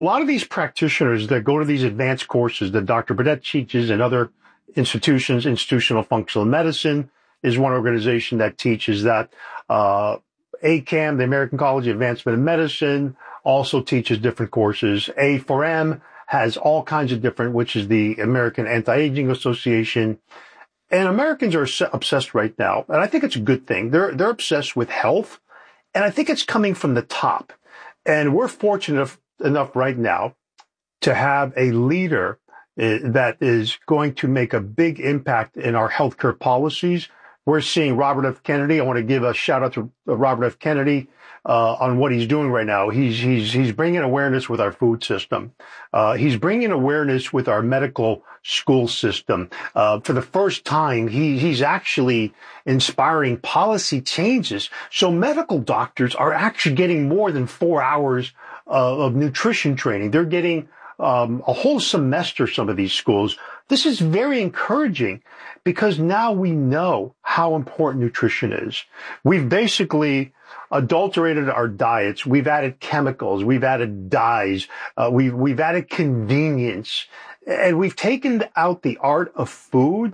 A lot of these practitioners that go to these advanced courses that Dr. Burdett teaches and other institutions, Institutional Functional Medicine is one organization that teaches that. ACAM, the American College of Advancement in Medicine, also teaches different courses. A4M has all kinds of different, which is the American Anti-Aging Association. And Americans are obsessed right now, and I think it's a good thing. They're obsessed with health, and I think it's coming from the top. And we're fortunate enough right now to have a leader that is going to make a big impact in our healthcare policies. We're seeing Robert F. Kennedy. I want to give a shout out to Robert F. Kennedy on what he's doing right now. He's bringing awareness with our food system. He's bringing awareness with our medical school system. For the first time, he's actually inspiring policy changes. So medical doctors are actually getting more than 4 hours of nutrition training. They're getting a whole semester, some of these schools. This is very encouraging because now we know how important nutrition is. We've basically adulterated our diets. We've added chemicals. We've added dyes. We've added convenience. And we've taken out the art of food,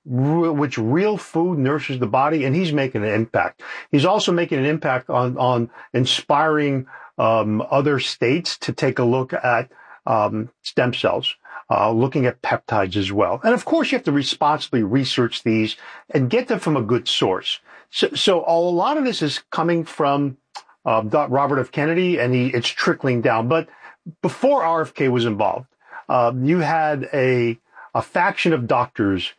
which real food nourishes the body, and he's making an impact. He's also making an impact on inspiring other states to take a look at stem cells, looking at peptides as well. And of course, you have to responsibly research these and get them from a good source. So a lot of this is coming from Robert F. Kennedy, and it's trickling down. But before RFK was involved, you had a faction of doctors,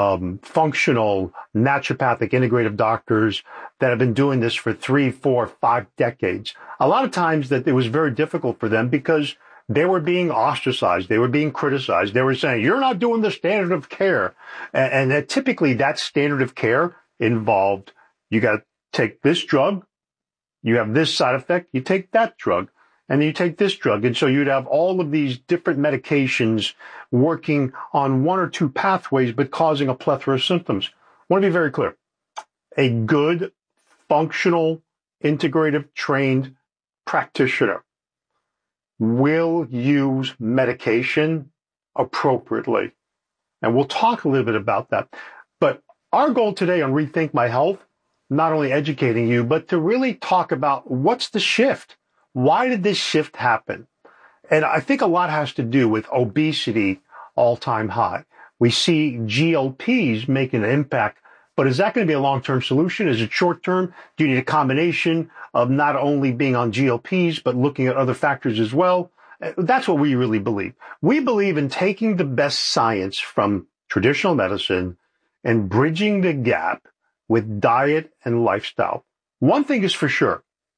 functional, naturopathic, integrative doctors that have been doing this for 3, 4, 5 decades. A lot of times that it was very difficult for them because they were being ostracized. They were being criticized. They were saying, you're not doing the standard of care. And that typically that standard of care involved, you got to take this drug, you have this side effect, you take that drug, and then you take this drug. And so you'd have all of these different medications working on 1 or 2 pathways, but causing a plethora of symptoms. I want to be very clear. A good, functional, integrative, trained practitioner will use medication appropriately. And we'll talk a little bit about that. But our goal today on Rethink My Health, not only educating you, but to really talk about what's the shift? Why did this shift happen? And I think a lot has to do with obesity all-time high. We see GLPs making an impact, but is that going to be a long-term solution? Is it short-term? Do you need a combination of not only being on GLPs, but looking at other factors as well? That's what we really believe. We believe in taking the best science from traditional medicine and bridging the gap with diet and lifestyle. One thing is for sure,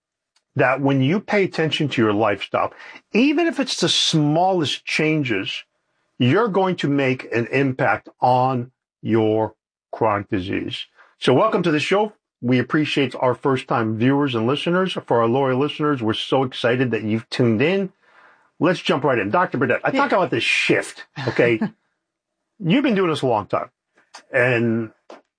that when you pay attention to your lifestyle, even if it's the smallest changes, you're going to make an impact on your chronic disease. So welcome to the show. We appreciate our first-time viewers and listeners. For our loyal listeners, we're so excited that you've tuned in. Let's jump right in. Dr. Burdett, I talk about this shift, okay? You've been doing this a long time. And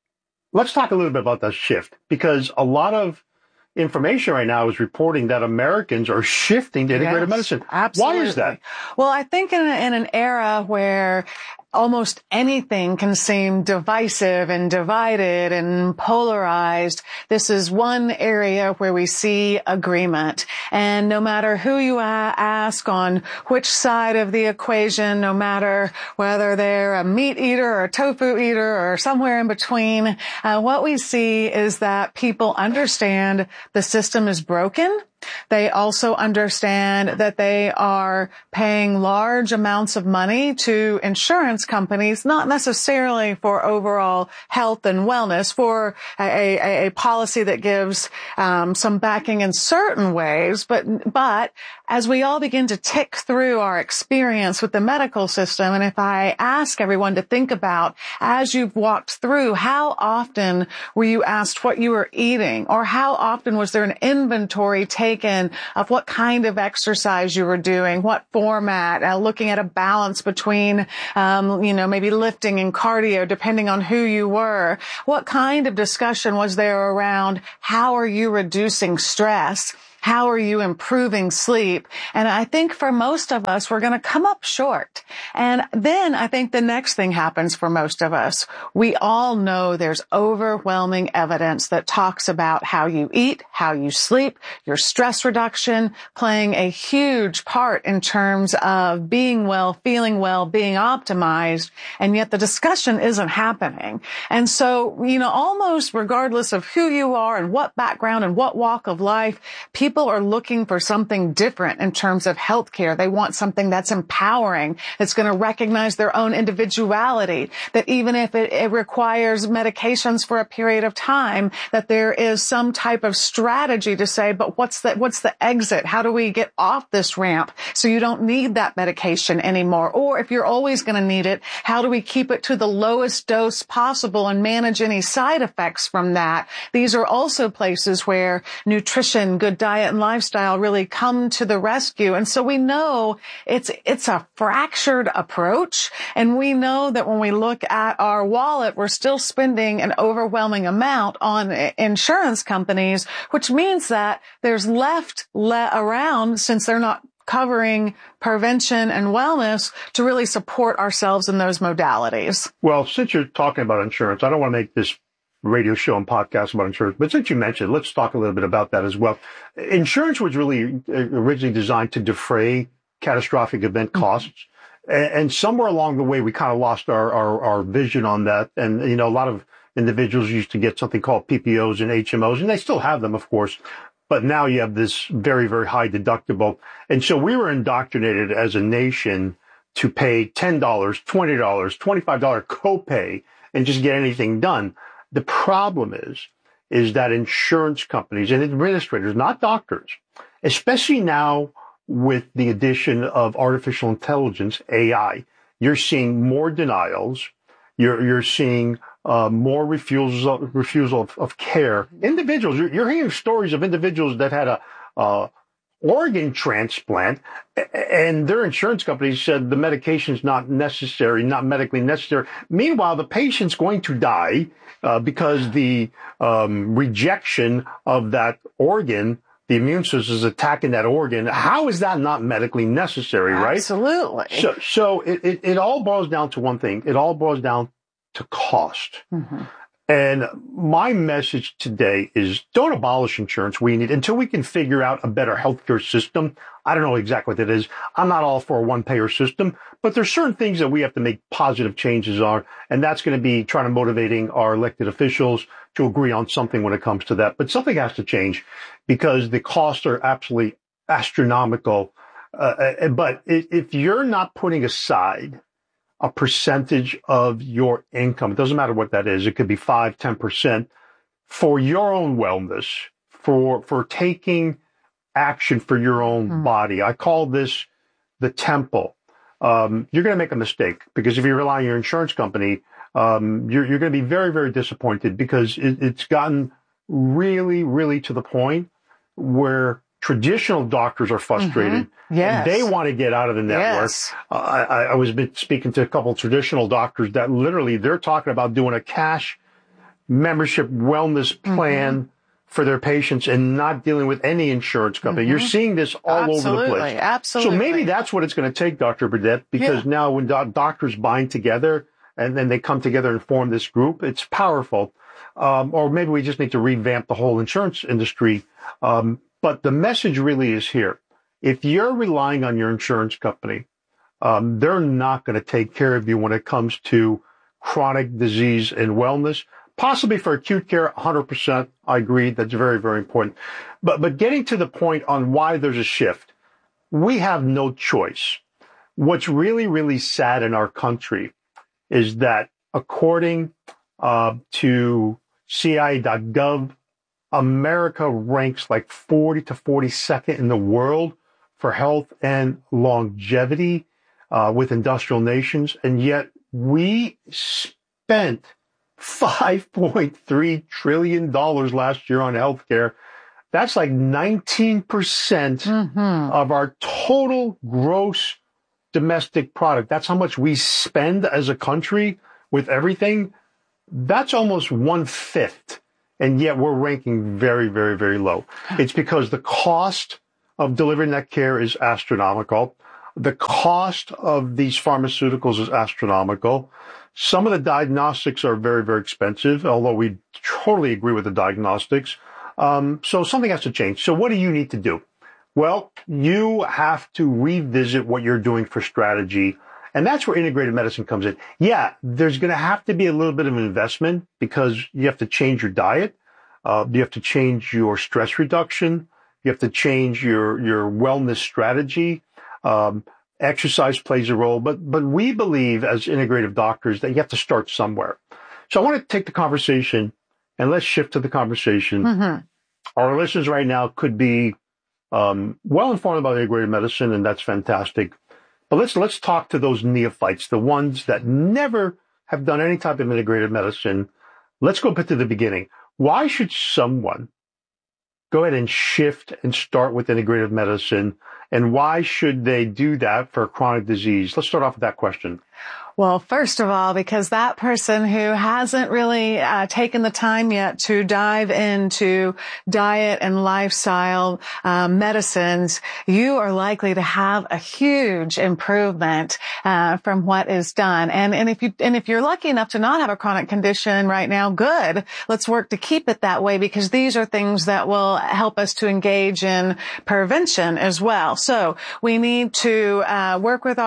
let's talk a little bit about that shift, because a lot of information right now is reporting that Americans are shifting to integrative medicine. Absolutely. Why is that? Well, I think in an era where almost anything can seem divisive and divided and polarized, this is one area where we see agreement. And no matter who you ask on which side of the equation, no matter whether they're a meat eater or a tofu eater or somewhere in between, what we see is that people understand the system is broken. They also understand that they are paying large amounts of money to insurance companies, not necessarily for overall health and wellness, for a policy that gives some backing in certain ways. But as we all begin to tick through our experience with the medical system, and if I ask everyone to think about, as you've walked through, how often were you asked what you were eating, or how often was there an inventory taken of what kind of exercise you were doing, what format, looking at a balance between, maybe lifting and cardio, depending on who you were. What kind of discussion was there around how are you reducing stress? How are you improving sleep? And I think for most of us, we're going to come up short. And then I think the next thing happens for most of us. We all know there's overwhelming evidence that talks about how you eat, how you sleep, your stress reduction playing a huge part in terms of being well, feeling well, being optimized. And yet the discussion isn't happening. And so, almost regardless of who you are and what background and what walk of life, people are looking for something different in terms of healthcare. They want something that's empowering, that's going to recognize their own individuality, that even if it requires medications for a period of time, that there is some type of strategy to say, but what's the exit? How do we get off this ramp so you don't need that medication anymore? Or if you're always going to need it, how do we keep it to the lowest dose possible and manage any side effects from that? These are also places where nutrition, good diet, and lifestyle really come to the rescue. And so we know it's a fractured approach. And we know that when we look at our wallet, we're still spending an overwhelming amount on insurance companies, which means that there's left around, since they're not covering prevention and wellness, to really support ourselves in those modalities. Well, since you're talking about insurance, I don't want to make this radio show and podcast about insurance, but since you mentioned, let's talk a little bit about that as well. Insurance was really originally designed to defray catastrophic event costs. And somewhere along the way, we kind of lost our vision on that. And, a lot of individuals used to get something called PPOs and HMOs, and they still have them, of course. But now you have this very, very high deductible. And so we were indoctrinated as a nation to pay $10, $20, $25 copay and just get anything done. The problem is that insurance companies and administrators, not doctors, especially now with the addition of artificial intelligence, AI, you're seeing more denials. You're seeing more refusal of care. Individuals, you're hearing stories of individuals that had a organ transplant, and their insurance company said the medication's not necessary, not medically necessary. Meanwhile, the patient's going to die because the rejection of that organ, the immune system is attacking that organ. How is that not medically necessary, right? Absolutely. So it all boils down to one thing. It all boils down to cost. Mm-hmm. And my message today is don't abolish insurance. We need, until we can figure out a better healthcare system. I don't know exactly what that is. I'm not all for a one-payer system, but there's certain things that we have to make positive changes on. And that's going to be trying to motivating our elected officials to agree on something when it comes to that. But something has to change because the costs are absolutely astronomical. But if you're not putting aside a percentage of your income, it doesn't matter what that is. It could be 5, 10% for your own wellness, for taking action for your own body. I call this the temple. You're going to make a mistake because if you rely on your insurance company, you're going to be very, very disappointed because it's gotten really, really to the point where traditional doctors are frustrated. Mm-hmm. Yes. And they want to get out of the network. Yes. I was speaking to a couple of traditional doctors that literally they're talking about doing a cash membership wellness plan for their patients and not dealing with any insurance company. You're seeing this all over the place. Absolutely. So maybe that's what it's going to take, Dr. Burdette, because now when doctors bind together and then they come together and form this group, it's powerful. Or maybe we just need to revamp the whole insurance industry. But the message really is here. If you're relying on your insurance company, they're not going to take care of you when it comes to chronic disease and wellness. Possibly for acute care, 100%. I agree. That's very, very important. But getting to the point on why there's a shift, we have no choice. What's really, really sad in our country is that according to CIA.gov, America ranks like 40 to 42nd in the world for health and longevity with industrial nations. And yet we spent $5.3 trillion last year on healthcare. That's like 19% of our total gross domestic product. That's how much we spend as a country with everything. That's almost 1/5 And yet we're ranking very, very, very low. It's because the cost of delivering that care is astronomical. The cost of these pharmaceuticals is astronomical. Some of the diagnostics are very, very expensive, although we totally agree with the diagnostics. So something has to change. So what do you need to do? Well, you have to revisit what you're doing for strategy. And that's where integrated medicine comes in. Yeah, there's going to have to be a little bit of an investment because you have to change your diet. You have to change your stress reduction. You have to change your wellness strategy. Exercise plays a role, but we believe as integrative doctors that you have to start somewhere. So I want to take the conversation and let's shift to the conversation. Mm-hmm. Our listeners right now could be well informed about integrative medicine, and that's fantastic. But let's talk to those neophytes, the ones that never have done any type of integrative medicine. Let's go back to the beginning. Why should someone go ahead and shift and start with integrative medicine? And why should they do that for a chronic disease? Let's start off with that question. Well, first of all, because that person who hasn't really taken the time yet to dive into diet and lifestyle medicines, you are likely to have a huge improvement from what is done. And if you're lucky enough to not have a chronic condition right now, good. Let's work to keep it that way because these are things that will help us to engage in prevention as well. So we need to work with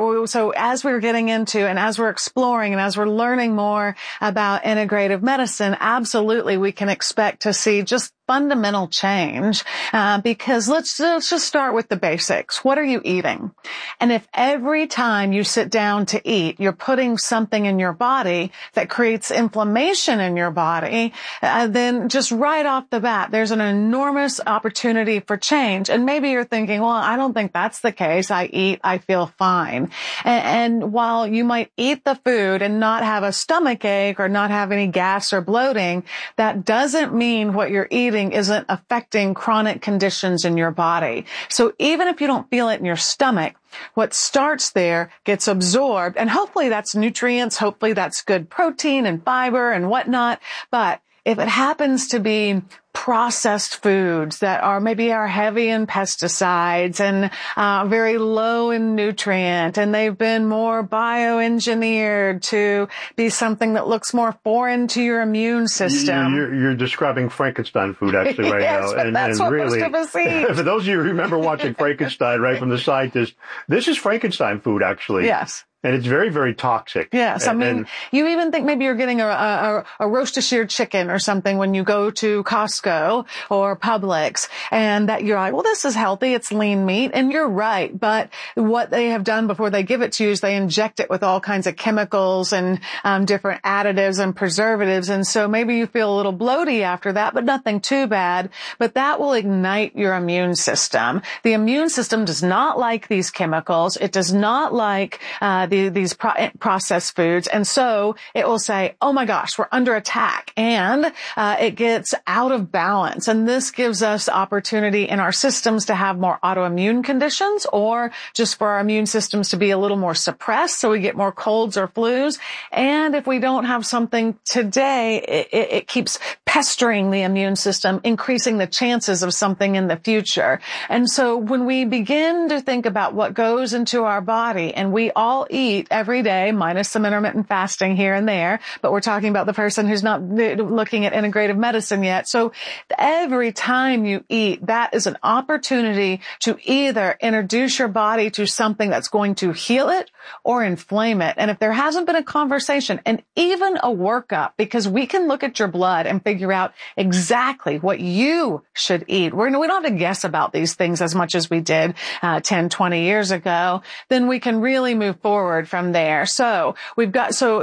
so as we're getting into and as we're exploring and as we're learning more about integrative medicine, absolutely we can expect to see just fundamental change, because let's just start with the basics. What are you eating? And if every time you sit down to eat, you're putting something in your body that creates inflammation in your body, then just right off the bat, there's an enormous opportunity for change. And maybe you're thinking, well, I don't think that's the case. I eat, I feel fine. And while you might eat the food and not have a stomach ache or not have any gas or bloating, that doesn't mean what you're eating isn't affecting chronic conditions in your body. So even if you don't feel it in your stomach, what starts there gets absorbed, and hopefully that's nutrients, hopefully that's good protein and fiber and whatnot. But if it happens to be processed foods that are heavy in pesticides and very low in nutrient, and they've been more bioengineered to be something that looks more foreign to your immune system. You're describing Frankenstein food actually right yes, now. And that's what really, most of us eat. For those of you who remember watching Frankenstein, right, from the scientist, this is Frankenstein food actually. Yes. And it's very, very toxic. Yes. You even think maybe you're getting a roast-a-seared chicken or something when you go to Costco or Publix, and that you're like, well, this is healthy. It's lean meat. And you're right. But what they have done before they give it to you is they inject it with all kinds of chemicals and different additives and preservatives. And so maybe you feel a little bloaty after that, but nothing too bad. But that will ignite your immune system. The immune system does not like these chemicals. It does not like these processed foods. And so it will say, oh my gosh, we're under attack. And it gets out of balance. And this gives us opportunity in our systems to have more autoimmune conditions, or just for our immune systems to be a little more suppressed, so we get more colds or flus. And if we don't have something today, it keeps pestering the immune system, increasing the chances of something in the future. And so when we begin to think about what goes into our body, and we all eat every day, minus some intermittent fasting here and there, but we're talking about the person who's not looking at integrative medicine yet. So every time you eat, that is an opportunity to either introduce your body to something that's going to heal it or inflame it. And if there hasn't been a conversation and even a workup, because we can look at your blood and figure out exactly what you should eat. We don't have to guess about these things as much as we did 10, 20 years ago. Then we can really move forward from there. So we've got, so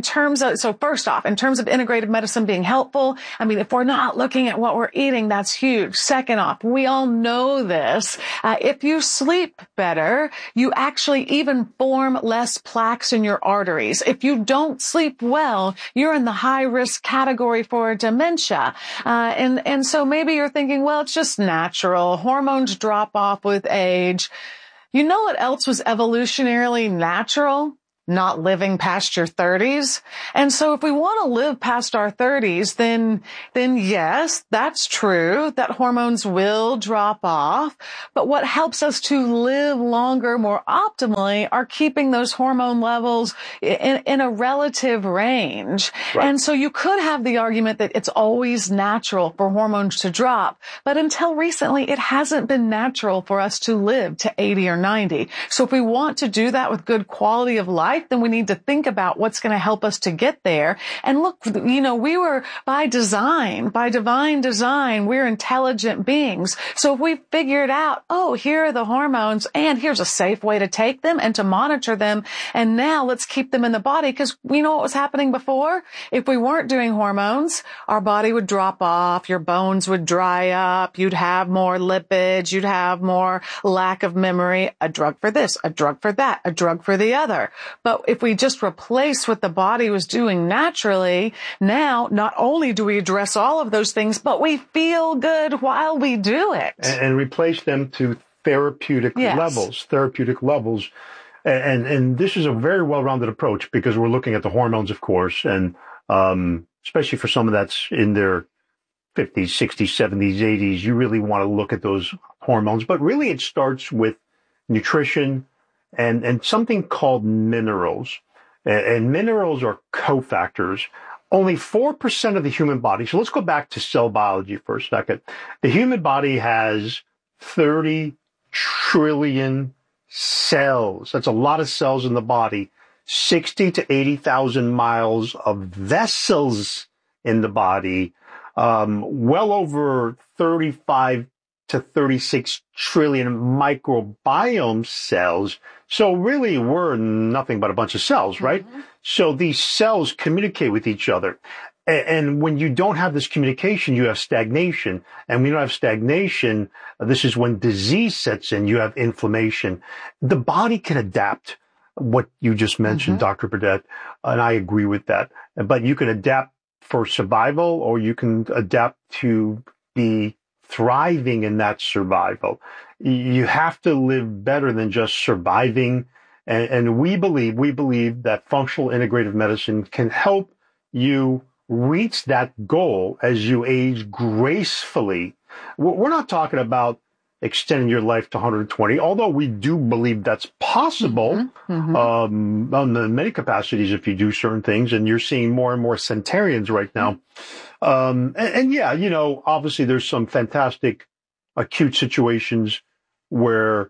first off, in terms of integrative medicine being helpful, if we're not looking at what we're eating, that's huge. Second off, we all know this. If you sleep better, you actually even form less plaques in your arteries. If you don't sleep well, you're in the high risk category for dementia. And so maybe you're thinking, well, it's just natural. Hormones drop off with age. You know what else was evolutionarily natural? not living past your 30s. And so if we want to live past our 30s, then yes, that's true that hormones will drop off. But what helps us to live longer, more optimally, are keeping those hormone levels in a relative range. Right. And so you could have the argument that it's always natural for hormones to drop. But until recently, it hasn't been natural for us to live to 80 or 90. So if we want to do that with good quality of life, then we need to think about what's going to help us to get there. And look, we were by divine design, we're intelligent beings. So if we figured out, here are the hormones and here's a safe way to take them and to monitor them. And now let's keep them in the body, because we know what was happening before. If we weren't doing hormones, our body would drop off, your bones would dry up, you'd have more lipids, you'd have more lack of memory, a drug for this, a drug for that, a drug for the other. But if we just replace what the body was doing naturally, now not only do we address all of those things, but we feel good while we do it. And replace them to therapeutic levels. And this is a very well-rounded approach, because we're looking at the hormones, of course, and especially for someone that's in their 50s, 60s, 70s, 80s, you really want to look at those hormones. But really it starts with nutrition and something called minerals. And minerals are cofactors. Only 4% of the human body. So let's go back to cell biology for a second. The human body has 30 trillion cells. That's a lot of cells in the body. 60 to 80,000 miles of vessels in the body. Well over 35 to 36 trillion microbiome cells. So really, we're nothing but a bunch of cells, right? Mm-hmm. So these cells communicate with each other. And when you don't have this communication, you have stagnation. And when you have stagnation, this is when disease sets in. You have inflammation. The body can adapt, what you just mentioned, Dr. Burdett, and I agree with that. But you can adapt for survival, or you can adapt to be thriving in that survival. You have to live better than just surviving. And we believe that functional integrative medicine can help you reach that goal as you age gracefully. We're not talking about extending your life to 120, although we do believe that's possible on many capacities if you do certain things, and you're seeing more and more centenarians right now. And yeah, obviously there's some fantastic acute situations where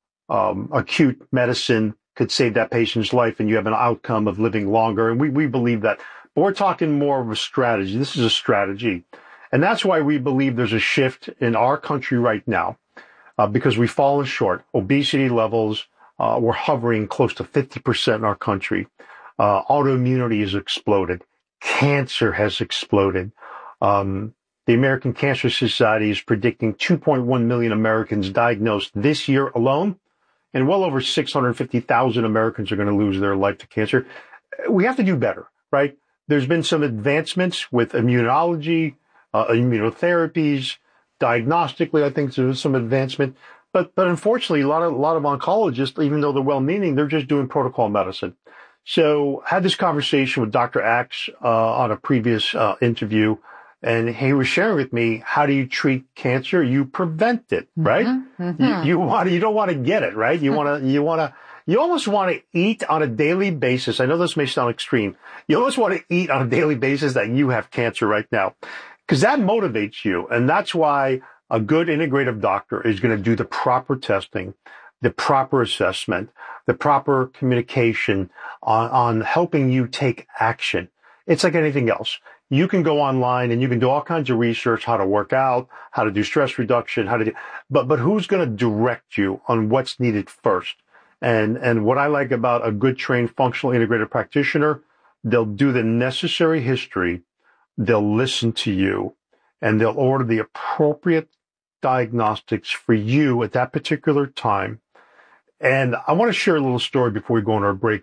acute medicine could save that patient's life and you have an outcome of living longer. And we believe that. But we're talking more of a strategy. This is a strategy. And that's why we believe there's a shift in our country right now, because we've fallen short. Obesity levels, we're hovering close to 50% in our country. Autoimmunity has exploded. Cancer has exploded. The American Cancer Society is predicting 2.1 million Americans diagnosed this year alone, and well over 650,000 Americans are going to lose their life to cancer. We have to do better, right? There's been some advancements with immunology, immunotherapies, diagnostically. I think there's some advancement, but unfortunately, a lot of oncologists, even though they're well-meaning, they're just doing protocol medicine. So I had this conversation with Dr. Axe on a previous interview, and he was sharing with me, how do you treat cancer? You prevent it, right? You don't want to get it, right? You almost want to eat on a daily basis. I know this may sound extreme. You almost want to eat on a daily basis that you have cancer right now, because that motivates you. And that's why a good integrative doctor is going to do the proper testing, the proper assessment, the proper communication on helping you take action. It's like anything else. You can go online and you can do all kinds of research, how to work out, how to do stress reduction, but who's going to direct you on what's needed first? And what I like about a good trained functional integrative practitioner, they'll do the necessary history, they'll listen to you, and they'll order the appropriate diagnostics for you at that particular time. And I want to share a little story before we go on our break.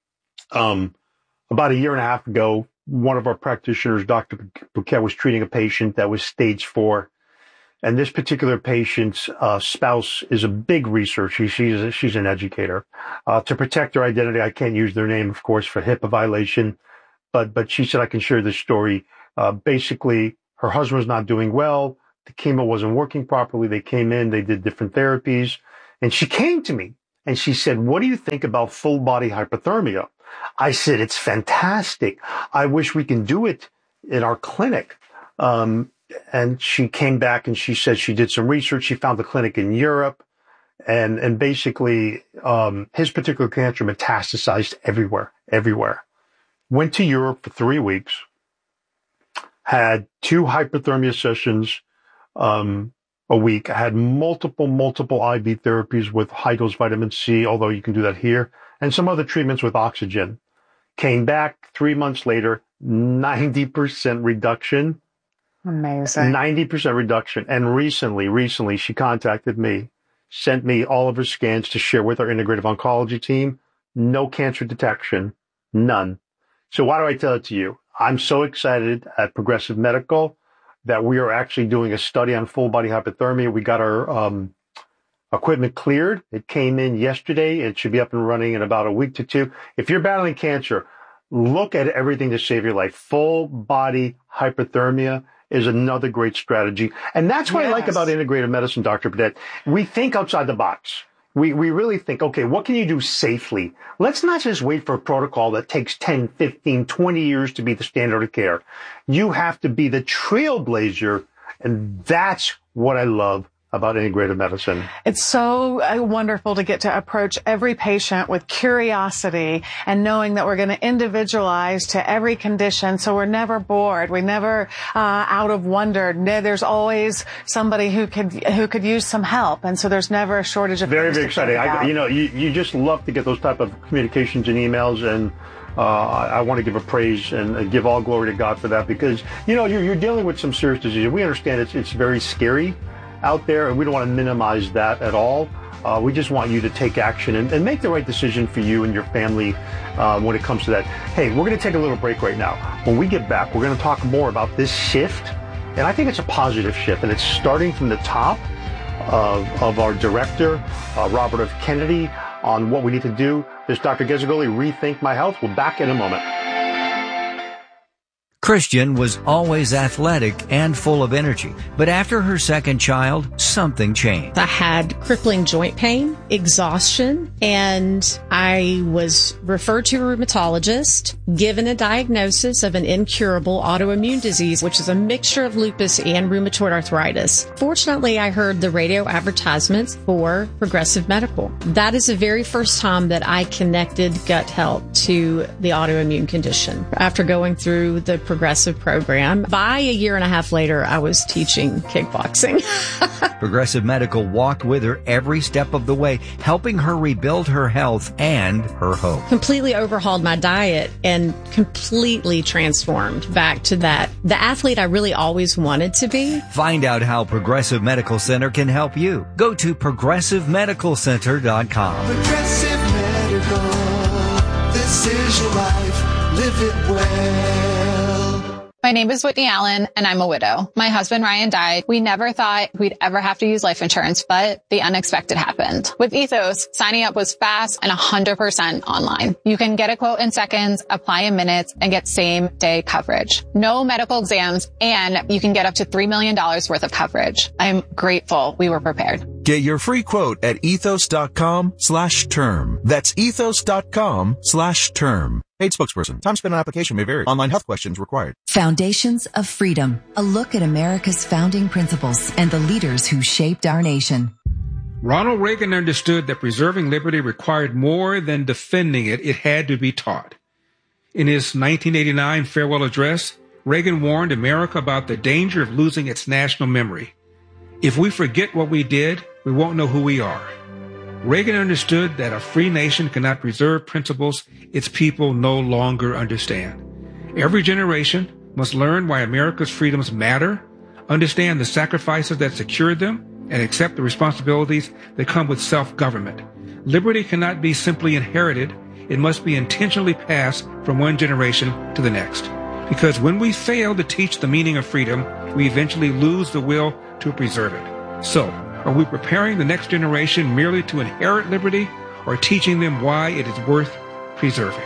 About a year and a half ago, one of our practitioners, Dr. Bouquet, was treating a patient that was stage 4. And this particular patient's spouse is a big researcher. She's an educator. To protect her identity, I can't use their name, of course, for HIPAA violation. But she said I can share this story. Basically, her husband was not doing well. The chemo wasn't working properly. They came in, they did different therapies. And she came to me and she said, what do you think about full body hypothermia? I said, it's fantastic. I wish we can do it in our clinic. And she came back and she said she did some research. She found the clinic in Europe and basically, his particular cancer metastasized everywhere. Went to Europe for 3 weeks, had 2 hypothermia sessions, a week. I had multiple IV therapies with high dose vitamin C, although you can do that here, and some other treatments with oxygen. Came back 3 months later, 90% reduction. Amazing. 90% reduction. And recently she contacted me, sent me all of her scans to share with our integrative oncology team. No cancer detection. None. So why do I tell it to you? I'm so excited at Progressive Medical that we are actually doing a study on full body hypothermia. We got our equipment cleared. It came in yesterday. It should be up and running in about a week to 2. If you're battling cancer, look at everything to save your life. Full body hypothermia is another great strategy. And that's what I like about integrative medicine, Dr. Burdette. We think outside the box. We really think, okay, what can you do safely? Let's not just wait for a protocol that takes 10, 15, 20 years to be the standard of care. You have to be the trailblazer, and that's what I love about integrative medicine. It's so wonderful to get to approach every patient with curiosity and knowing that we're going to individualize to every condition, so we're never bored. We never out of wonder. There's always somebody who could use some help, and so there's never a shortage of very exciting. You just love to get those type of communications and emails, and I want to give a praise and give all glory to God for that, because you're dealing with some serious disease. We understand it's very scary out there, and we don't want to minimize that at all. We just want you to take action and make the right decision for you and your family when it comes to that. Hey, we're going to take a little break right now. When we get back, we're going to talk more about this shift, and I think it's a positive shift, and it's starting from the top of our director, Robert F. Kennedy, on what we need to do. This is Dr. Gazzagoli, Rethink My Health. We're back in a moment. Christian was always athletic and full of energy, but after her second child, something changed. I had crippling joint pain, exhaustion, and I was referred to a rheumatologist, given a diagnosis of an incurable autoimmune disease, which is a mixture of lupus and rheumatoid arthritis. Fortunately, I heard the radio advertisements for Progressive Medical. That is the very first time that I connected gut health to the autoimmune condition. After going through the Progressive program, by a year and a half later, I was teaching kickboxing. Progressive Medical walked with her every step of the way, helping her rebuild her health and her hope. Completely overhauled my diet and completely transformed back to the athlete I really always wanted to be. Find out how Progressive Medical Center can help you. Go to ProgressiveMedicalCenter.com. Progressive Medical, this is your life, live it well. My name is Whitney Allen, and I'm a widow. My husband, Ryan, died. We never thought we'd ever have to use life insurance, but the unexpected happened. With Ethos, signing up was fast and 100% online. You can get a quote in seconds, apply in minutes, and get same-day coverage. No medical exams, and you can get up to $3 million worth of coverage. I'm grateful we were prepared. Get your free quote at ethos.com/term. That's ethos.com/term. Paid spokesperson. Time spent on application may vary. Online health questions required. Foundations of Freedom. A look at America's founding principles and the leaders who shaped our nation. Ronald Reagan understood that preserving liberty required more than defending it. It had to be taught. In his 1989 farewell address, Reagan warned America about the danger of losing its national memory. If we forget what we did, we won't know who we are. Reagan understood that a free nation cannot preserve principles its people no longer understand. Every generation must learn why America's freedoms matter, understand the sacrifices that secured them, and accept the responsibilities that come with self-government. Liberty cannot be simply inherited. It must be intentionally passed from one generation to the next. Because when we fail to teach the meaning of freedom, we eventually lose the will to preserve it. So, are we preparing the next generation merely to inherit liberty, or teaching them why it is worth preserving?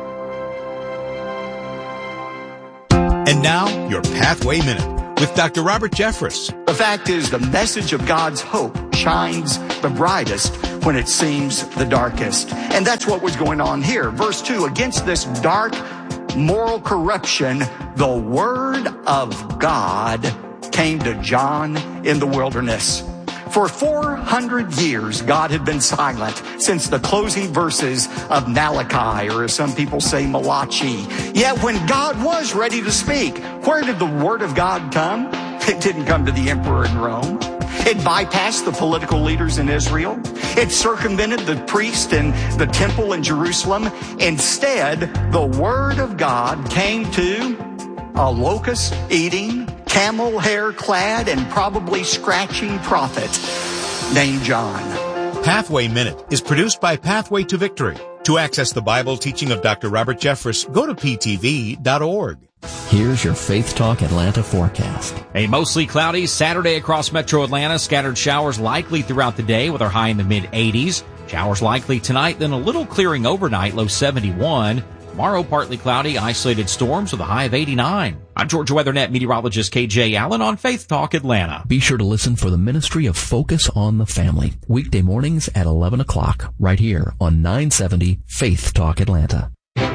And now, your Pathway Minute with Dr. Robert Jeffress. The fact is, the message of God's hope shines the brightest when it seems the darkest. And that's what was going on here. Verse 2, against this dark moral corruption, the word of God came to John in the wilderness. For 400 years, God had been silent since the closing verses of Malachi, or as some people say, Malachi. Yet when God was ready to speak, where did the word of God come? It didn't come to the emperor in Rome. It bypassed the political leaders in Israel. It circumvented the priest in the temple in Jerusalem. Instead, the word of God came to a locust-eating, camel hair clad, and probably scratching prophet named John. Pathway Minute is produced by Pathway to Victory. To access the Bible teaching of Dr. Robert Jeffress, go to ptv.org. Here's your Faith Talk Atlanta forecast. A mostly cloudy Saturday across metro Atlanta. Scattered showers likely throughout the day with our high in the mid-80s. Showers likely tonight, then a little clearing overnight, low 71. Tomorrow, partly cloudy, isolated storms with a high of 89. I'm Georgia WeatherNet meteorologist KJ Allen on Faith Talk Atlanta. Be sure to listen for the ministry of Focus on the Family. Weekday mornings at 11 o'clock, right here on 970 Faith Talk Atlanta.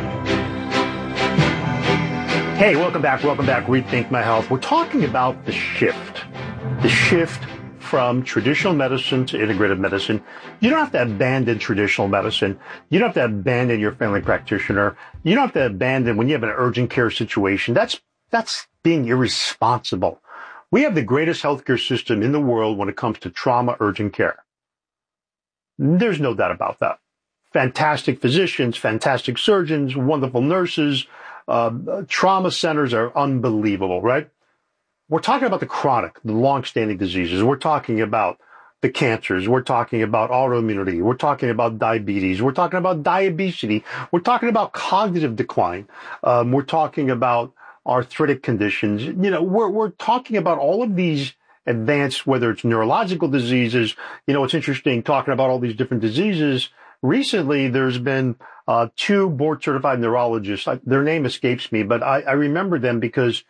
Hey, welcome back. Rethink My Health. We're talking about the shift from traditional medicine to integrative medicine. You don't have to abandon traditional medicine. You don't have to abandon your family practitioner. You don't have to abandon when you have an urgent care situation. That's being irresponsible. We have the greatest healthcare system in the world when it comes to trauma urgent care. There's no doubt about that. Fantastic physicians, fantastic surgeons, wonderful nurses. Trauma centers are unbelievable, right? We're talking about the chronic, the long-standing diseases. We're talking about the cancers. We're talking about autoimmunity. We're talking about diabetes. We're talking about diabetes. We're talking about cognitive decline. We're talking about arthritic conditions. You know, we're talking about all of these advanced, whether it's neurological diseases. You know, it's interesting talking about all these different diseases. Recently, there's been two board-certified neurologists. Their name escapes me, but I remember them because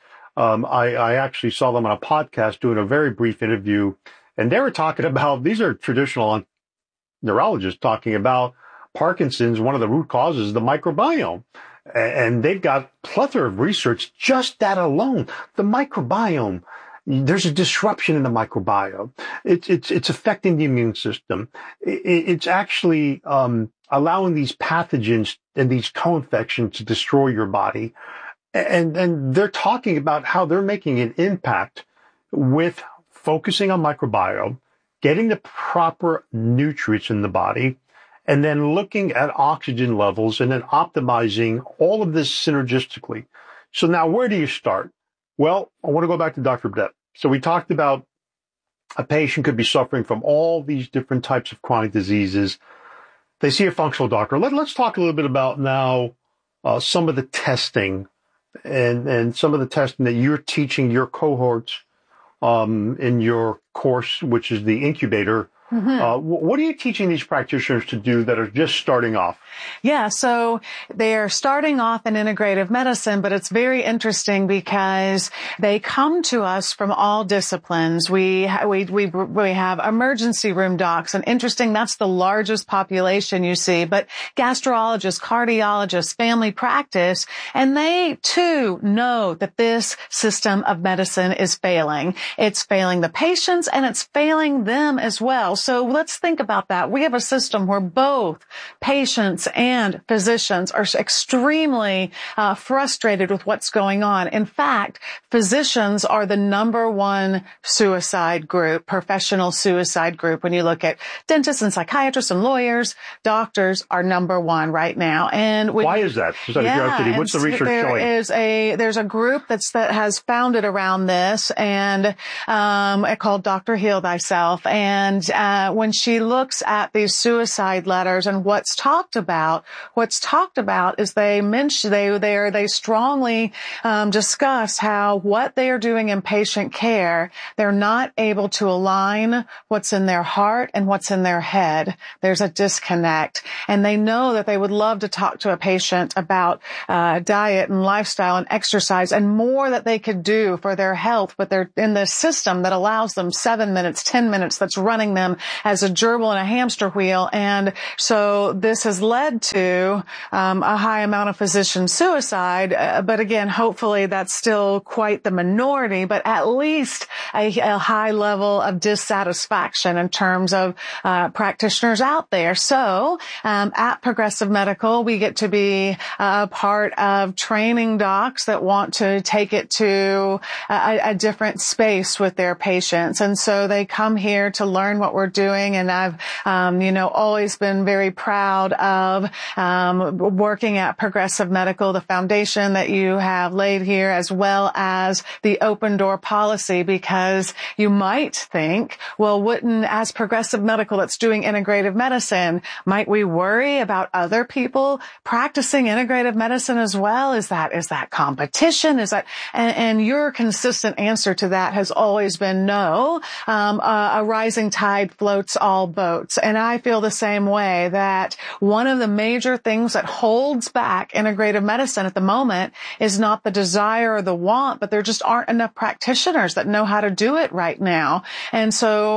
I actually saw them on a podcast doing a very brief interview, and they were talking about, these are traditional neurologists talking about Parkinson's. One of the root causes is the microbiome. And they've got plethora of research, just that alone. The microbiome, there's a disruption in the microbiome. It's affecting the immune system. It's actually allowing these pathogens and these co-infections to destroy your body. And they're talking about how they're making an impact with focusing on microbiome, getting the proper nutrients in the body, and then looking at oxygen levels and then optimizing all of this synergistically. So now where do you start? Well, I want to go back to Dr. Burdett. So we talked about a patient could be suffering from all these different types of chronic diseases. They see a functional doctor. Let's talk a little bit about now some of the testing and some of the testing that you're teaching your cohorts in your course, which is the incubator. Mm-hmm. What are you teaching these practitioners to do that are just starting off? Yeah, so they're starting off in integrative medicine, but it's very interesting because they come to us from all disciplines. We have emergency room docs, and interesting, that's the largest population you see, but gastrologists, cardiologists, family practice, and they too know that this system of medicine is failing. It's failing the patients and it's failing them as well. So let's think about that. We have a system where both patients and physicians are extremely frustrated with what's going on. In fact, physicians are the number one suicide group, professional suicide group. When you look at dentists and psychiatrists and lawyers, doctors are number one right now. And why is that? Just out of curiosity, what's the research showing? There's a group that has founded around this, and called Dr. Heal Thyself, and when she looks at these suicide letters and what's talked about is they strongly discuss how what they are doing in patient care, they're not able to align what's in their heart and what's in their head. There's a disconnect, and they know that they would love to talk to a patient about diet and lifestyle and exercise and more that they could do for their health, but they're in this system that allows them 7 minutes, 10 minutes, that's running them as a gerbil in a hamster wheel. And so this has led to a high amount of physician suicide. But again, hopefully that's still quite the minority, but at least a high level of dissatisfaction in terms of practitioners out there. So at Progressive Medical, we get to be a part of training docs that want to take it to a different space with their patients. And so they come here to learn what we're doing. And I've, always been very proud of working at Progressive Medical, the foundation that you have laid here, as well as the open door policy, because you might think, well, wouldn't, as Progressive Medical that's doing integrative medicine, might we worry about other people practicing integrative medicine as well? Is that competition? And your consistent answer to that has always been no. A rising tide floats all boats. And I feel the same way, that one of the major things that holds back integrative medicine at the moment is not the desire or the want, but there just aren't enough practitioners that know how to do it right now. And so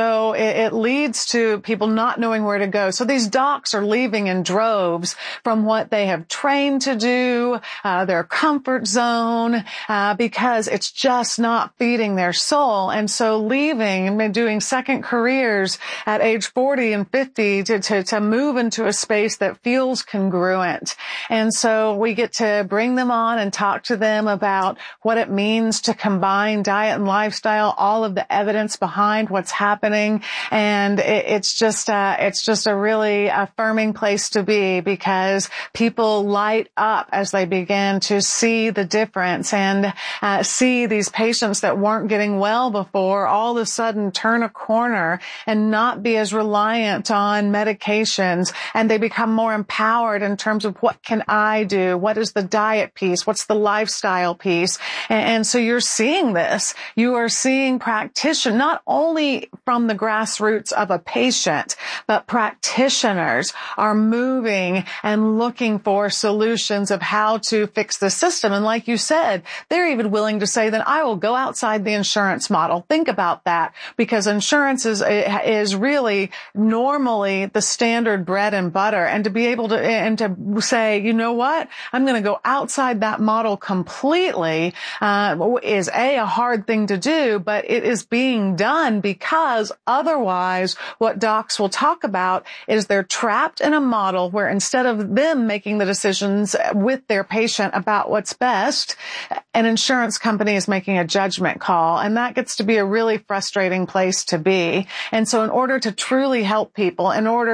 it leads to people not knowing where to go. So these docs are leaving in droves from what they have trained to do, their comfort zone, because it's just not feeding their soul. And so leaving and doing second careers at age 40 and 50 to move into a space that feels congruent. And so we get to bring them on and talk to them about what it means to combine diet and lifestyle, all of the evidence behind what's happening. And it's just a really affirming place to be, because people light up as they begin to see the difference and see these patients that weren't getting well before all of a sudden turn a corner and not be as reliant on medications, and they become more empowered in terms of what can I do? What is the diet piece? What's the lifestyle piece? And so you're seeing this. You are seeing practitioners, not only from the grassroots of a patient, but practitioners are moving and looking for solutions of how to fix the system. And like you said, they're even willing to say that I will go outside the insurance model. Think about that, because insurance is really normally the standard bread and butter. And to be able to, and to say, you know what, I'm going to go outside that model completely, is a hard thing to do, but it is being done, because otherwise what docs will talk about is they're trapped in a model where instead of them making the decisions with their patient about what's best, an insurance company is making a judgment call. And that gets to be a really frustrating place to be. And so in order to truly help people,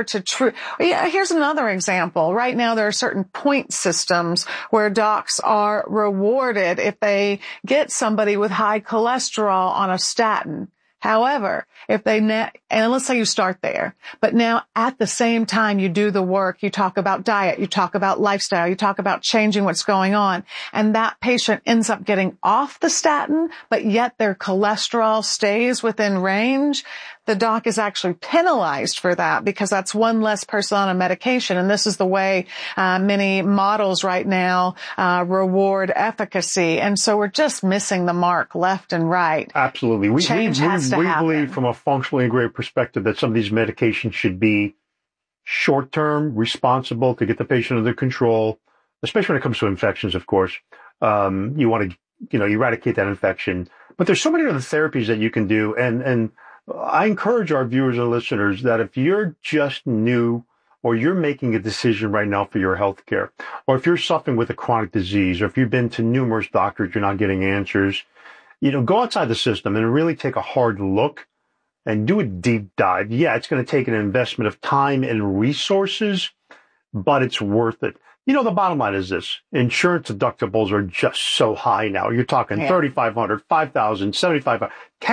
here's another example. Right now, there are certain point systems where docs are rewarded if they get somebody with high cholesterol on a statin. However, and let's say you start there, but now at the same time you do the work, you talk about diet, you talk about lifestyle, you talk about changing what's going on, and that patient ends up getting off the statin, but yet their cholesterol stays within range, the doc is actually penalized for that, because that's one less person on a medication. And this is the way many models right now reward efficacy. And so we're just missing the mark left and right. Absolutely. We happen. Believe from a functionally integrated perspective that some of these medications should be short-term, responsible to get the patient under control, especially when it comes to infections, of course. You want to, eradicate that infection. But there's so many other therapies that you can do. And I encourage our viewers and listeners that if you're just new, or you're making a decision right now for your health care, or if you're suffering with a chronic disease, or if you've been to numerous doctors, you're not getting answers, go outside the system and really take a hard look and do a deep dive. Yeah, it's going to take an investment of time and resources, but it's worth it. You know, the bottom line is this. Insurance deductibles are just so high now. You're talking $3,500, $5,000, $7,500,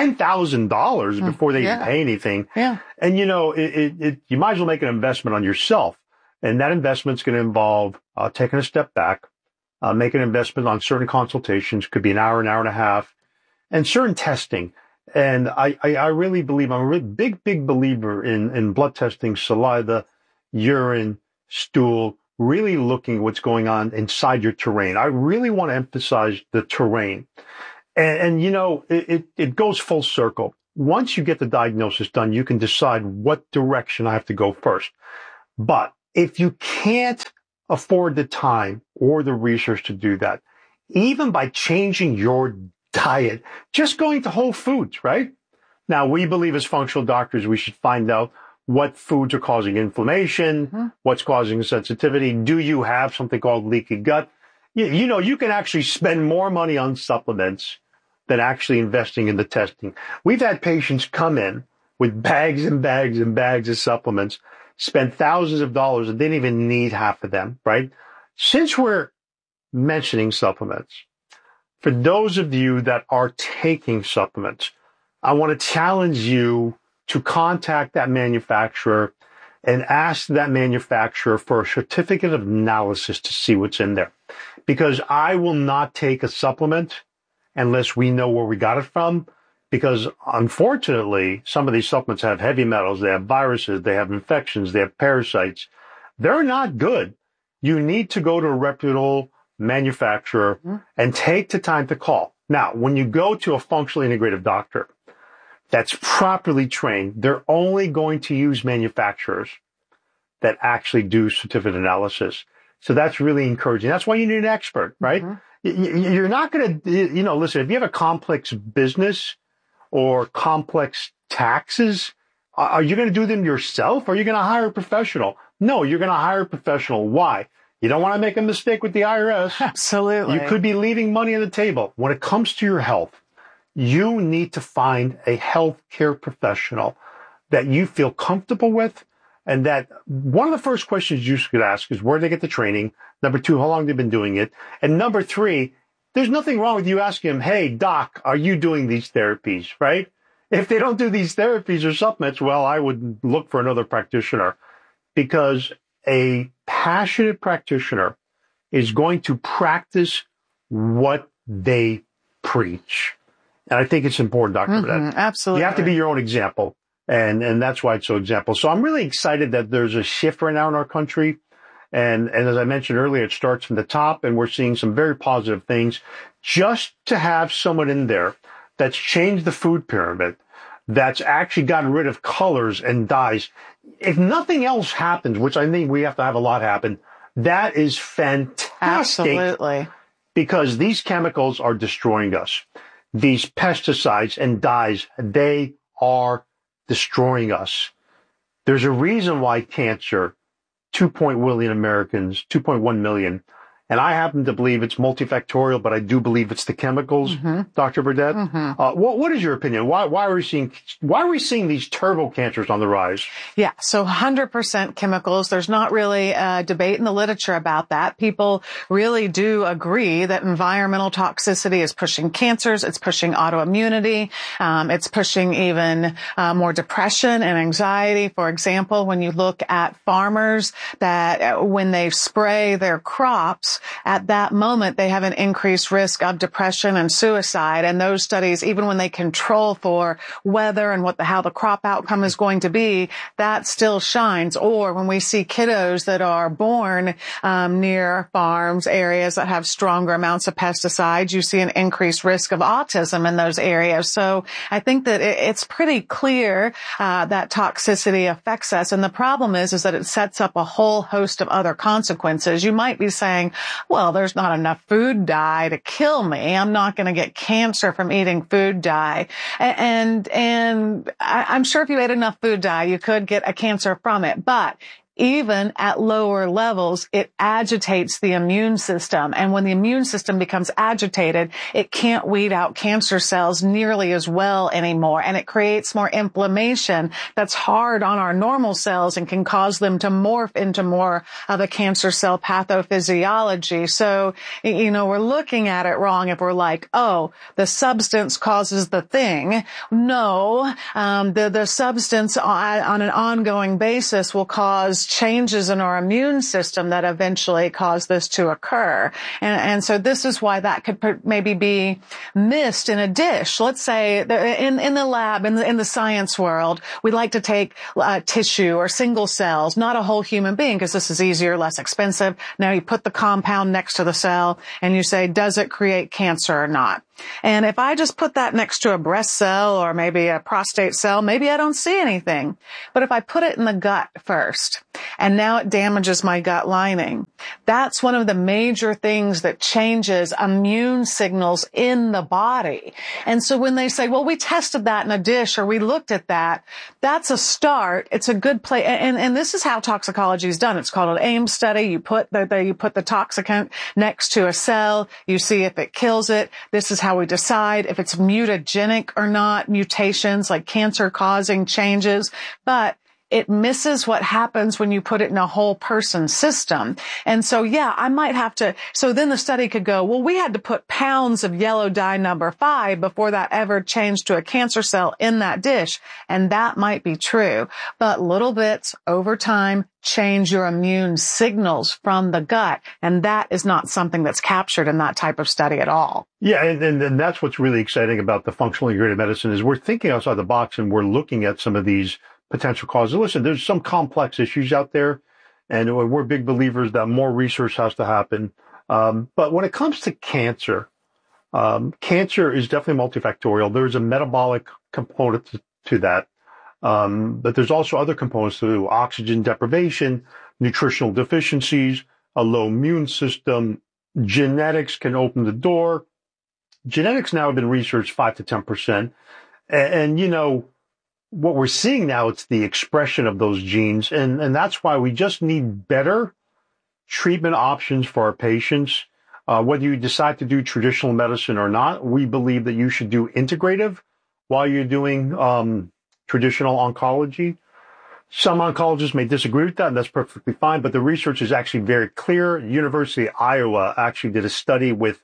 $10,000 before they even pay anything. Yeah. And, you know, you might as well make an investment on yourself. And that investment's going to involve taking a step back, making an investment on certain consultations, could be an hour and a half, and certain testing. And I really believe, I'm a really big believer in blood testing, saliva, urine, stool, really looking what's going on inside your terrain. I really want to emphasize the terrain. And you know, it goes full circle. Once you get the diagnosis done, you can decide what direction I have to go first. But if you can't afford the time or the research to do that, even by changing your diet, just going to Whole Foods, right? Now, we believe as functional doctors, we should find out what foods are causing inflammation, what's causing sensitivity. Do you have something called leaky gut? You know, you can actually spend more money on supplements than actually investing in the testing. We've had patients come in with bags and bags and bags of supplements, spend thousands of dollars and didn't even need half of them, right? Since we're mentioning supplements, for those of you that are taking supplements, I want to challenge you to contact that manufacturer and ask that manufacturer for a certificate of analysis to see what's in there. Because I will not take a supplement unless we know where we got it from. Because unfortunately, some of these supplements have heavy metals, they have viruses, they have infections, they have parasites. They're not good. You need to go to a reputable manufacturer and take the time to call. Now, when you go to a functionally integrative doctor that's properly trained, they're only going to use manufacturers that actually do certificate analysis. So that's really encouraging. That's why you need an expert, right? You're not going to, you know, listen, if you have a complex business or complex taxes, are you going to do them yourself or are you going to hire a professional? No, you're going to hire a professional. Why? You don't want to make a mistake with the IRS. Absolutely. You could be leaving money on the table. When it comes to your health, you need to find a healthcare professional that you feel comfortable with. And that one of the first questions you should ask is where they get the training. Number two, how long they've been doing it. And number three, there's nothing wrong with you asking them, hey, doc, are you doing these therapies, right? If they don't do these therapies or supplements, well, I would look for another practitioner, because a passionate practitioner is going to practice what they preach. And I think it's important, Dr. Burnett. Absolutely. You have to be your own example. And that's why it's so example. So I'm really excited that there's a shift right now in our country. And as I mentioned earlier, it starts from the top, and we're seeing some very positive things. Just to have someone in there that's changed the food pyramid, that's actually gotten rid of colors and dyes. If nothing else happens, which I think we have to have a lot happen, that is fantastic. Absolutely. Because these chemicals are destroying us. These pesticides and dyes, they are destroying us. There's a reason why cancer, 2.1 million Americans, 2.1 million, and I happen to believe it's multifactorial, but I do believe it's the chemicals, Dr. Burdett. What is your opinion? Why are we seeing these turbo cancers on the rise? Yeah, so 100% chemicals. There's not really a debate in the literature about that. People really do agree that environmental toxicity is pushing cancers. It's pushing autoimmunity. It's pushing even more depression and anxiety. For example, when you look at farmers that when they spray their crops, at that moment, they have an increased risk of depression and suicide. And those studies, even when they control for weather and how the crop outcome is going to be, that still shines. Or when we see kiddos that are born near farms, areas that have stronger amounts of pesticides, you see an increased risk of autism in those areas. So I think that it's pretty clear that toxicity affects us. And the problem is that it sets up a whole host of other consequences. You might be saying, well, there's not enough food dye to kill me. I'm not going to get cancer from eating food dye. And I'm sure if you ate enough food dye, you could get a cancer from it. But even at lower levels, it agitates the immune system. And when the immune system becomes agitated, it can't weed out cancer cells nearly as well anymore. And it creates more inflammation that's hard on our normal cells and can cause them to morph into more of a cancer cell pathophysiology. So, we're looking at it wrong if we're like, oh, the substance causes the thing. No, the substance on an ongoing basis will cause changes in our immune system that eventually cause this to occur. And so this is why that could maybe be missed in a dish. Let's say in the lab, in the science world, we like to take tissue or single cells, not a whole human being, because this is easier, less expensive. Now you put the compound next to the cell and you say, does it create cancer or not? And if I just put that next to a breast cell or maybe a prostate cell, maybe I don't see anything. But if I put it in the gut first, and now it damages my gut lining, that's one of the major things that changes immune signals in the body. And so when they say, well, we tested that in a dish or we looked at that, that's a start. It's a good place. And this is how toxicology is done. It's called an AIM study. You put the toxicant next to a cell. You see if it kills it. This is how we decide if it's mutagenic or not, mutations like cancer-causing changes. But it misses what happens when you put it in a whole person system. And so, yeah, I might have to, so then the study could go, well, we had to put pounds of yellow dye number 5 before that ever changed to a cancer cell in that dish. And that might be true. But little bits over time change your immune signals from the gut. And that is not something that's captured in that type of study at all. Yeah, and that's what's really exciting about the functional integrative medicine is we're thinking outside the box and we're looking at some of these potential causes. Listen, there's some complex issues out there, and we're big believers that more research has to happen. But when it comes to cancer, cancer is definitely multifactorial. There's a metabolic component to that. But there's also other components to oxygen deprivation, nutritional deficiencies, a low immune system. Genetics can open the door. Genetics now have been researched 5 to 10%. And what we're seeing now, it's the expression of those genes. And that's why we just need better treatment options for our patients. Whether you decide to do traditional medicine or not, we believe that you should do integrative while you're doing traditional oncology. Some oncologists may disagree with that, and that's perfectly fine, but the research is actually very clear. University of Iowa actually did a study with,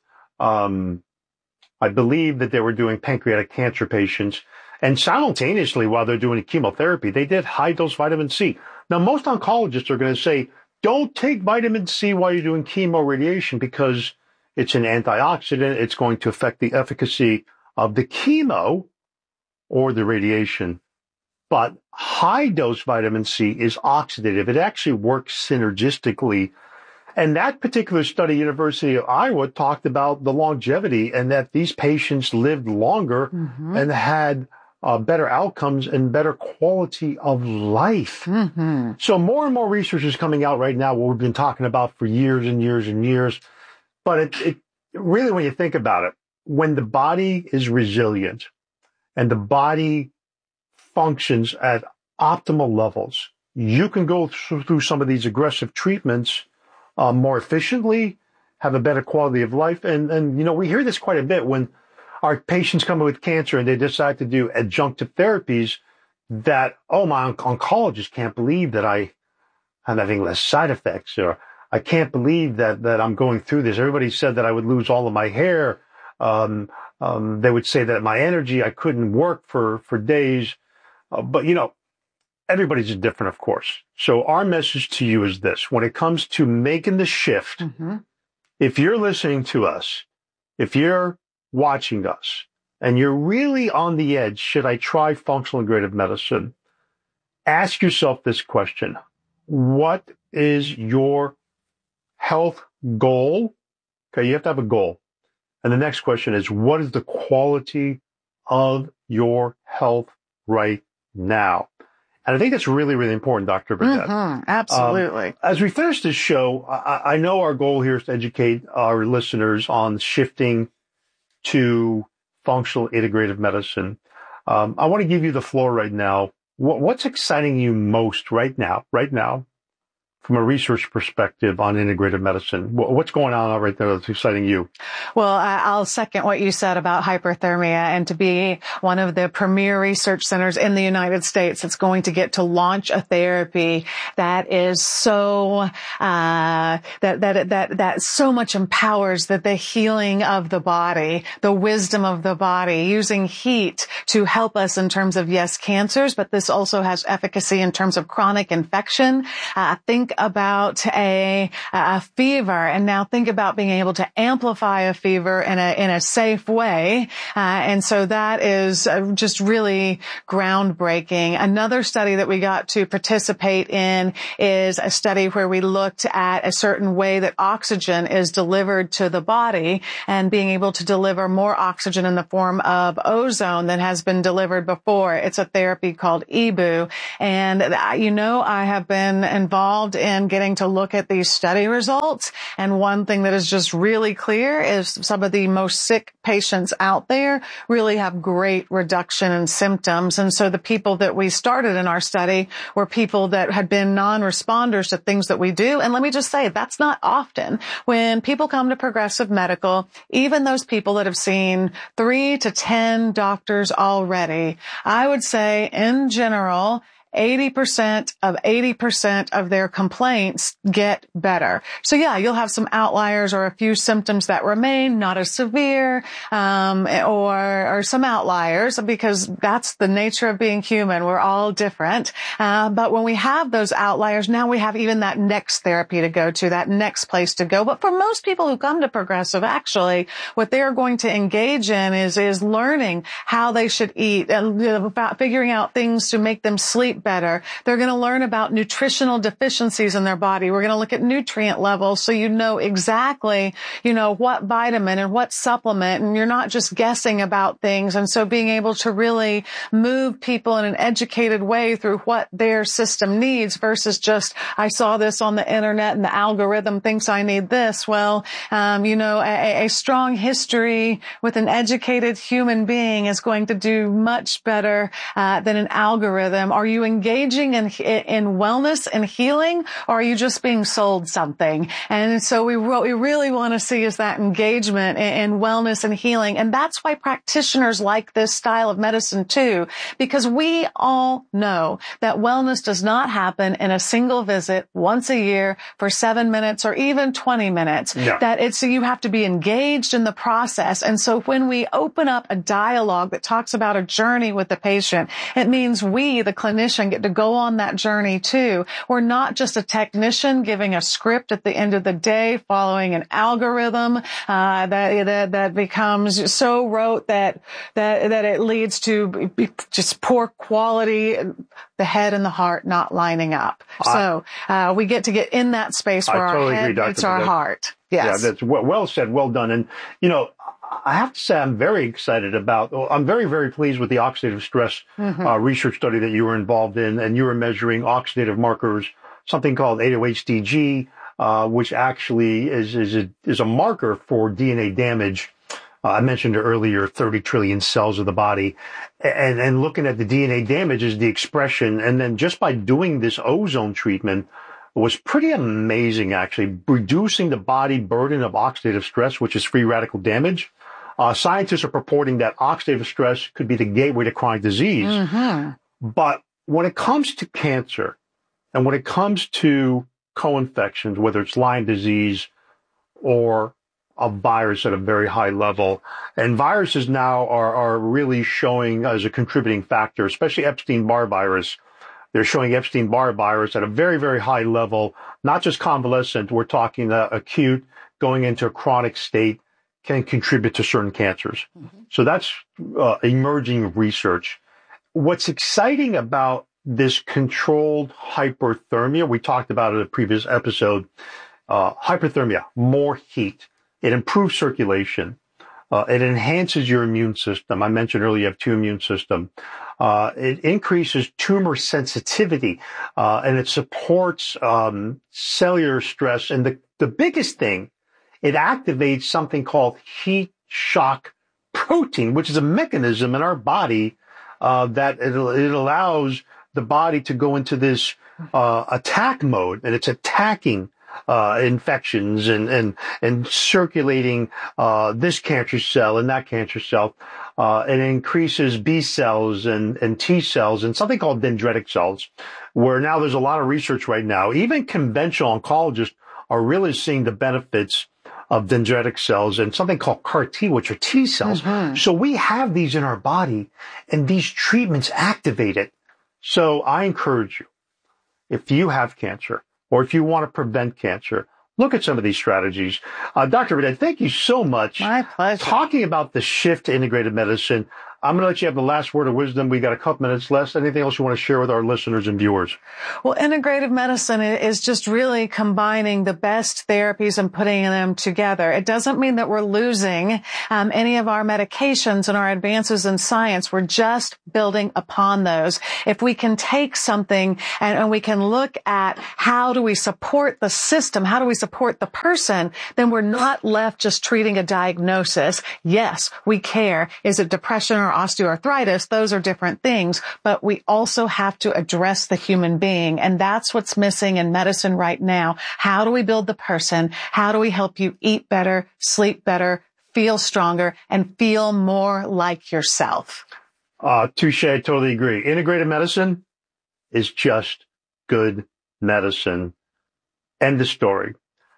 I believe that they were doing pancreatic cancer patients, and simultaneously, while they're doing chemotherapy, they did high-dose vitamin C. Now, most oncologists are going to say, don't take vitamin C while you're doing chemo radiation because it's an antioxidant. It's going to affect the efficacy of the chemo or the radiation. But high-dose vitamin C is oxidative. It actually works synergistically. And that particular study, University of Iowa, talked about the longevity and that these patients lived longer and had better outcomes and better quality of life. So more and more research is coming out right now, what we've been talking about for years and years and years. But it really, when you think about it, when the body is resilient and the body functions at optimal levels, you can go through some of these aggressive treatments more efficiently, have a better quality of life. And we hear this quite a bit when our patients come in with cancer and they decide to do adjunctive therapies that, oh, my oncologist can't believe that I'm having less side effects, or I can't believe that I'm going through this. Everybody said that I would lose all of my hair. They would say that my energy, I couldn't work for days. But everybody's different, of course. So our message to you is this. When it comes to making the shift, if you're listening to us, if you're watching us, and you're really on the edge, should I try functional integrative medicine? Ask yourself this question. What is your health goal? Okay, you have to have a goal. And the next question is, what is the quality of your health right now? And I think that's really, really important, Dr. Burdett. Absolutely. As we finish this show, I know our goal here is to educate our listeners on shifting to functional integrative medicine. I want to give you the floor right now. What's exciting you most right now from a research perspective on integrative medicine? What's going on right there that's exciting you? Well, I'll second what you said about hyperthermia, and to be one of the premier research centers in the United States that's going to get to launch a therapy that is so, that so much empowers the healing of the body, the wisdom of the body, using heat to help us in terms of, yes, cancers, but this also has efficacy in terms of chronic infection. Think about a fever, and now think about being able to amplify a fever in a safe way. And so that is just really groundbreaking. Another study that we got to participate in is a study where we looked at a certain way that oxygen is delivered to the body, and being able to deliver more oxygen in the form of ozone than has been delivered before. It's a therapy called EBOO. And, I have been involved in getting to look at these study results. And one thing that is just really clear is some of the most sick patients out there really have great reduction in symptoms. And so the people that we started in our study were people that had been non-responders to things that we do. And let me just say, that's not often. When people come to Progressive Medical, even those people that have seen 3 to 10 doctors already, I would say in general, 80% of their complaints get better. So yeah, you'll have some outliers or a few symptoms that remain, not as severe, or some outliers, because that's the nature of being human. We're all different. But when we have those outliers, now we have even that next therapy to go to, that next place to go. But for most people who come to Progressive, actually, what they're going to engage in is learning how they should eat and about figuring out things to make them sleep better. They're going to learn about nutritional deficiencies in their body. We're going to look at nutrient levels so you know exactly, what vitamin and what supplement, and you're not just guessing about things. And so being able to really move people in an educated way through what their system needs versus just, I saw this on the internet and the algorithm thinks I need this. Well, a strong history with an educated human being is going to do much better than an algorithm. Are you engaging in wellness and healing, or are you just being sold something? And so what we really want to see is that engagement in wellness and healing. And that's why practitioners like this style of medicine too, because we all know that wellness does not happen in a single visit once a year for 7 minutes or even 20 minutes. No. You have to be engaged in the process. And so when we open up a dialogue that talks about a journey with the patient, it means we, the clinician, get to go on that journey too. We're not just a technician giving a script at the end of the day, following an algorithm that becomes so rote that it leads to just poor quality, the head and the heart not lining up. So we get to get in that space where our head meets our heart. Yes. Yeah, that's well said, well done. And, I have to say I'm very very, very pleased with the oxidative stress research study that you were involved in, and you were measuring oxidative markers, something called 8-OHDG, which actually is a marker for DNA damage. I mentioned earlier 30 trillion cells of the body, and looking at the DNA damage is the expression. And then just by doing this ozone treatment was pretty amazing, actually, reducing the body burden of oxidative stress, which is free radical damage. Scientists are purporting that oxidative stress could be the gateway to chronic disease. But when it comes to cancer and when it comes to co-infections, whether it's Lyme disease or a virus at a very high level, and viruses now are really showing as a contributing factor, especially Epstein-Barr virus. They're showing Epstein-Barr virus at a very, very high level, not just convalescent. We're talking acute, going into a chronic state, can contribute to certain cancers. So that's emerging research. What's exciting about this controlled hyperthermia, we talked about it in a previous episode, hyperthermia, more heat. It improves circulation. It enhances your immune system. I mentioned earlier you have 2 immune systems. It increases tumor sensitivity, and it supports cellular stress. And the biggest thing, it activates something called heat shock protein, which is a mechanism in our body that it allows the body to go into this attack mode, and it's attacking infections and circulating this cancer cell and that cancer cell. It increases B cells and T cells and something called dendritic cells, where now there's a lot of research right now. Even conventional oncologists are really seeing the benefits of dendritic cells and something called CAR T, which are T cells. Mm-hmm. So we have these in our body, and these treatments activate it. So I encourage you, if you have cancer, or if you want to prevent cancer, look at some of these strategies. Dr. Burdett, thank you so much. My pleasure. Talking about the shift to integrated medicine, I'm going to let you have the last word of wisdom. We got a couple minutes left. Anything else you want to share with our listeners and viewers? Well, integrative medicine is just really combining the best therapies and putting them together. It doesn't mean that we're losing any of our medications and our advances in science. We're just building upon those. If we can take something and we can look at how do we support the system, how do we support the person, then we're not left just treating a diagnosis. Yes, we care. Is it depression or osteoarthritis? Those are different things, but we also have to address the human being. And that's what's missing in medicine right now. How do we build the person? How do we help you eat better, sleep better, feel stronger, and feel more like yourself? Touche, I totally agree. Integrated medicine is just good medicine. End of story.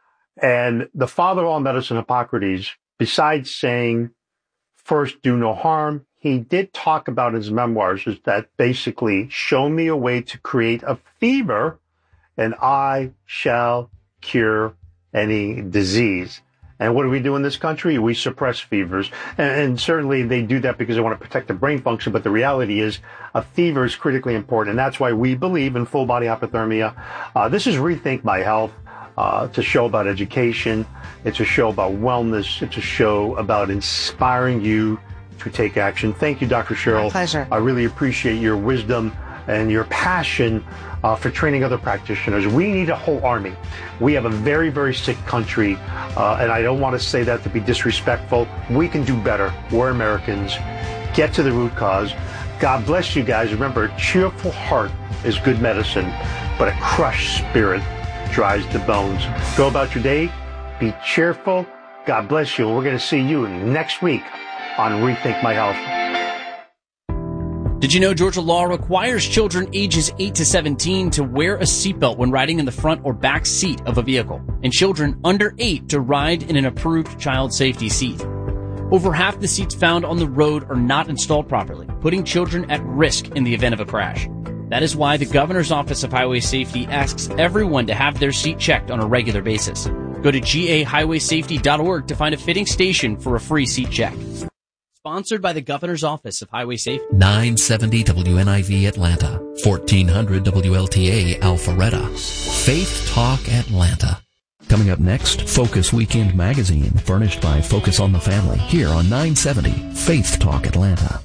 And the father of all medicine, Hippocrates, besides saying, first, do no harm, he did talk about in his memoirs is that basically, show me a way to create a fever and I shall cure any disease. And what do we do in this country? We suppress fevers. And certainly they do that because they want to protect the brain function. But the reality is a fever is critically important. And that's why we believe in full body hypothermia. This is Rethink My Health. It's a show about education. It's a show about wellness. It's a show about inspiring you to take action. Thank you, Dr. Cheryl. My pleasure. I really appreciate your wisdom and your passion for training other practitioners. We need a whole army. We have a very, very sick country, and I don't want to say that to be disrespectful. We can do better. We're Americans. Get to the root cause. God bless you guys. Remember, a cheerful heart is good medicine, but a crushed spirit dries the bones. Go about your day. Be cheerful. God bless you. And we're going to see you next week on Rethink My Health. Did you know Georgia law requires children ages 8 to 17 to wear a seatbelt when riding in the front or back seat of a vehicle, and children under 8 to ride in an approved child safety seat? Over half the seats found on the road are not installed properly, putting children at risk in the event of a crash. That is why the Governor's Office of Highway Safety asks everyone to have their seat checked on a regular basis. Go to gahighwaysafety.org to find a fitting station for a free seat check. Sponsored by the Governor's Office of Highway Safety. 970 WNIV Atlanta, 1400 WLTA Alpharetta. Faith Talk Atlanta. Coming up next, Focus Weekend Magazine, furnished by Focus on the Family, here on 970 Faith Talk Atlanta.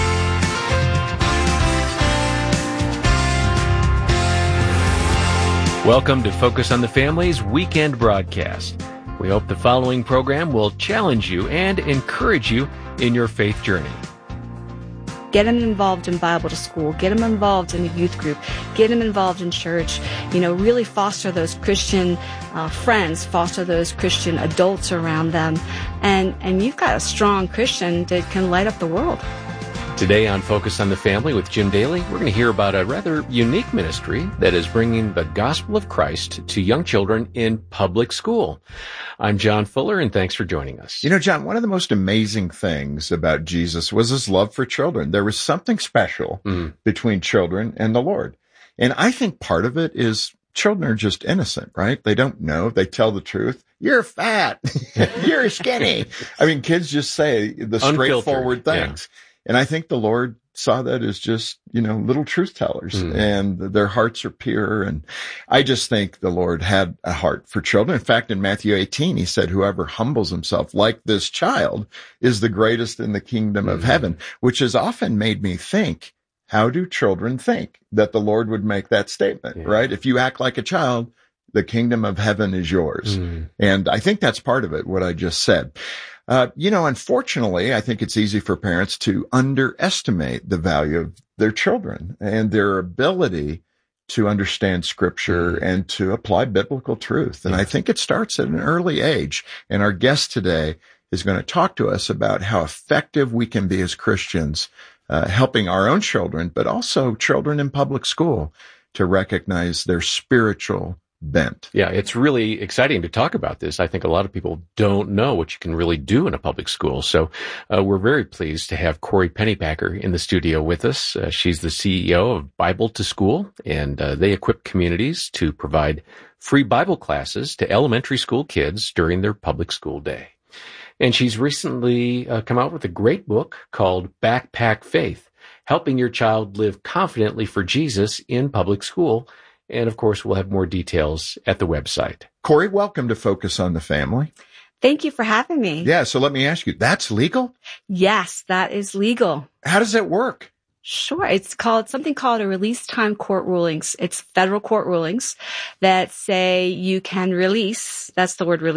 Welcome to Focus on the Family's weekend broadcast. We hope the following program will challenge you and encourage you in your faith journey. Get them involved in Bible to School. Get them involved in a youth group. Get them involved in church. Really foster those Christian friends, foster those Christian adults around them. And you've got a strong Christian that can light up the world. Today on Focus on the Family with Jim Daly, we're going to hear about a rather unique ministry that is bringing the gospel of Christ to young children in public school. I'm John Fuller, and thanks for joining us. John, one of the most amazing things about Jesus was his love for children. There was something special between children and the Lord. And I think part of it is children are just innocent, right? They don't know. They tell the truth. You're fat. You're skinny. I mean, kids just say the straightforward things. Yeah. And I think the Lord saw that as just, little truth tellers, and their hearts are pure. And I just think the Lord had a heart for children. In fact, in Matthew 18, he said, whoever humbles himself like this child is the greatest in the kingdom of heaven, which has often made me think, how do children think that the Lord would make that statement, right? If you act like a child, the kingdom of heaven is yours. And I think that's part of it, what I just said. Unfortunately, I think it's easy for parents to underestimate the value of their children and their ability to understand Scripture and to apply biblical truth. And I think it starts at an early age. And our guest today is going to talk to us about how effective we can be as Christians, helping our own children, but also children in public school to recognize their spiritual bent. Yeah, it's really exciting to talk about this. I think a lot of people don't know what you can really do in a public school. So we're very pleased to have Corey Pennypacker in the studio with us. She's the CEO of Bible to School, and they equip communities to provide free Bible classes to elementary school kids during their public school day. And she's recently come out with a great book called Backpack Faith, helping your child live confidently for Jesus in public school. And of course, we'll have more details at the website. Corey, welcome to Focus on the Family. Thank you for having me. Yeah, so let me ask you, that's legal? Yes, that is legal. How does it work? Sure. It's something called a release time court rulings. It's federal court rulings that say you can release, that's the word release,